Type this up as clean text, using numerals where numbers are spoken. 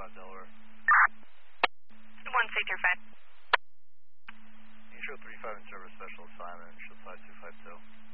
Delaware. 1 Sector 5. Show 35 in service special assignment, show 5252.